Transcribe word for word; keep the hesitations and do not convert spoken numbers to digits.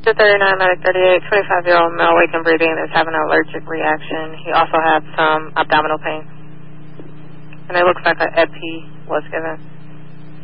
two thirty-nine, medic thirty-eight, twenty-five-year-old male, awake and breathing, is having an allergic reaction. He also had some abdominal pain. And it looks like an E P I was given.